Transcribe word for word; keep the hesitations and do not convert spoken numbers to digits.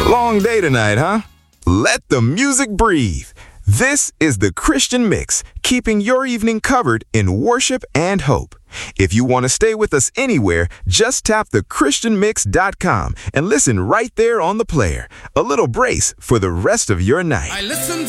Long day tonight, huh? Let the music breathe. This is the Christian Mix, keeping your evening covered in worship and hope. If you want to stay with us anywhere, just tap the christian mix dot com and listen right there on the player. A little brace for the rest of your night. I listen